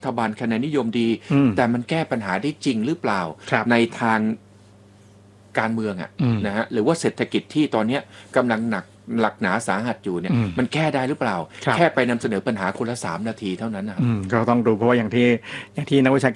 ฐบาลคะแนนนิยมดีแต่มันแก้ปัญหาได้จริงหรือเปล่าในทางการเมืองนะฮะหรือว่าเศรษฐกิจที่ตอนนี้กำลังหนักหนาสาหัสอยู่เนี่ยมันแก้ได้หรือเปล่าแค่ไปนำเสนอปัญหาคนละ3 นาทีเท่านั้นนะครับก็ต้องดูเพราะว่าอย่างที่นักวิชา